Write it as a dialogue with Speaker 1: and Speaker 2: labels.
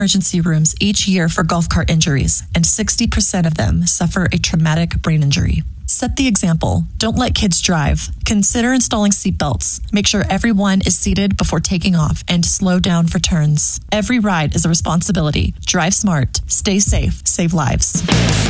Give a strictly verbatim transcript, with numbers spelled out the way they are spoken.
Speaker 1: emergency rooms each year for golf cart injuries, and sixty percent of them suffer a traumatic brain injury. Set the example. Don't let kids drive. Consider installing seatbelts. Make sure everyone is seated before taking off, and slow down for turns. Every ride is a responsibility. Drive smart. Stay safe. Save lives.